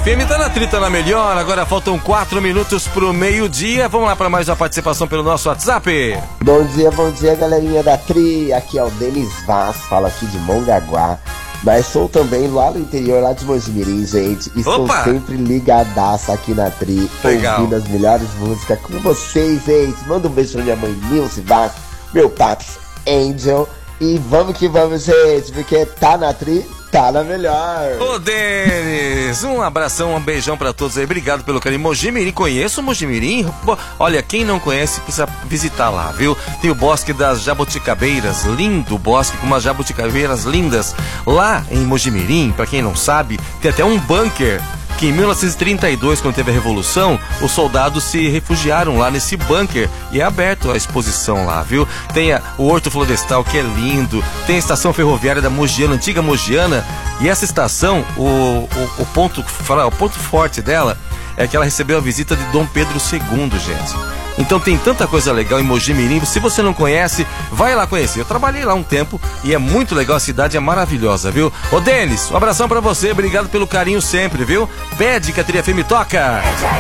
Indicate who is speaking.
Speaker 1: FM tá na trita na melhor. Agora faltam 4 minutos pro meio-dia. Vamos lá para mais uma participação pelo nosso WhatsApp.
Speaker 2: Bom dia, galerinha da Tri. Aqui é o Denis Vaz, falo aqui de Mongaguá. Mas sou também lá no interior, lá de Mojimirim, gente. E estou sempre ligadaça aqui na Tri.
Speaker 1: Legal.
Speaker 2: Ouvindo as melhores músicas com vocês, gente. Manda um beijo pra minha mãe Nilce Vaz, meu paps Angel. E vamos que vamos, gente, porque tá na Tri, tá na melhor.
Speaker 1: Ô, Denis, um abração, um beijão pra todos aí. Obrigado pelo carinho. Mojimirim, conheço o Mojimirim? Olha, quem não conhece precisa visitar lá, viu? Tem o Bosque das Jabuticabeiras, lindo bosque com umas jabuticabeiras lindas. Lá em Mojimirim, pra quem não sabe, tem até um bunker que em 1932, quando teve a Revolução, os soldados se refugiaram lá nesse bunker e é aberto a exposição lá, viu? Tem o Horto Florestal, que é lindo, tem a estação ferroviária da Mogiana, antiga Mogiana, e essa estação, o ponto forte dela é que ela recebeu a visita de Dom Pedro II, gente. Então tem tanta coisa legal em Mojimirim. Se você não conhece, vai lá conhecer. Eu trabalhei lá um tempo e é muito legal, a cidade é maravilhosa, viu? Ô, Denis, um abração pra você, obrigado pelo carinho sempre, viu? Pede que a Tri FM toca!